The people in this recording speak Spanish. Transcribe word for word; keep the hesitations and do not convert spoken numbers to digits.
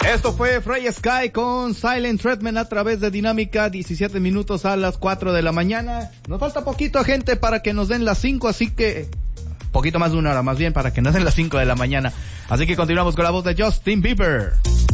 Esto fue Frey Sky con Silent Treatment a través de Dinámica, diecisiete minutos a las cuatro de la mañana. Nos falta poquito, gente, para que nos den las cinco, así que... Poquito más de una hora, más bien, para que nos den las cinco de la mañana. Así que continuamos con la voz de Justin Bieber.